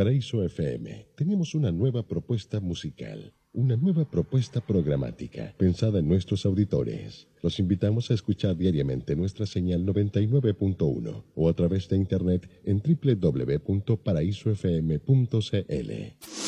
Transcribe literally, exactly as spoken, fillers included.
Paraíso F M tenemos una nueva propuesta musical, una nueva propuesta programática pensada en nuestros auditores. Los invitamos a escuchar diariamente nuestra señal noventa y nueve punto uno o a través de internet en doble u doble u doble u punto paraíso f m punto c l.